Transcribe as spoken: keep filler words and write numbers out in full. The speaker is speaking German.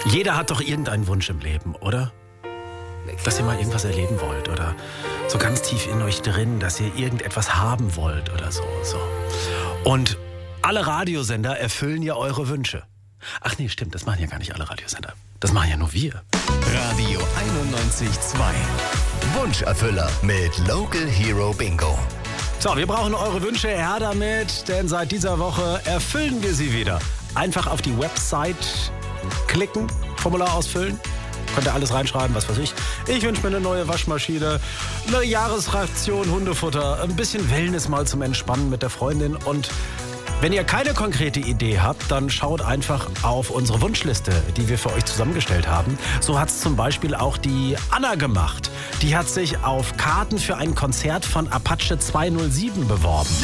Jeder hat doch irgendeinen Wunsch im Leben, oder? Dass ihr mal irgendwas erleben wollt oder so ganz tief in euch drin, dass ihr irgendetwas haben wollt oder so. so. Und alle Radiosender erfüllen ja eure Wünsche. Ach nee, stimmt, das machen ja gar nicht alle Radiosender. Das machen ja nur wir. Radio einundneunzig Komma zwei. Wunscherfüller mit Local Hero Bingo. So, wir brauchen eure Wünsche, her damit, denn seit dieser Woche erfüllen wir sie wieder. Einfach auf die Website klicken, Formular ausfüllen. Könnt ihr alles reinschreiben, was weiß ich. Ich wünsche mir eine neue Waschmaschine, eine Jahresration Hundefutter, ein bisschen Wellness mal zum Entspannen mit der Freundin. Und wenn ihr keine konkrete Idee habt, dann schaut einfach auf unsere Wunschliste, die wir für euch zusammengestellt haben. So hat es zum Beispiel auch die Anna gemacht. Die hat sich auf Karten für ein Konzert von Apache zweihundertsieben beworben.